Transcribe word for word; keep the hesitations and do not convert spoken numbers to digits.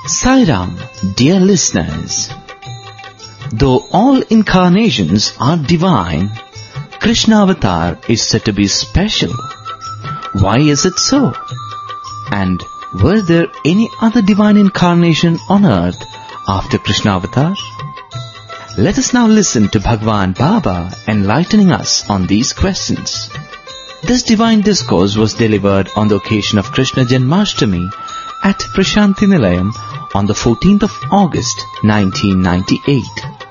Sai Ram, dear listeners. Though all incarnations are divine, Krishna Avatar is said to be special. Why is it so? And were there any other divine incarnation on earth after Krishna Avatar? Let us now listen to Bhagwan Baba enlightening us on these questions. This divine discourse was delivered on the occasion of Krishna Janmashtami at Prashanti Nilayam on the fourteenth of August nineteen ninety-eight.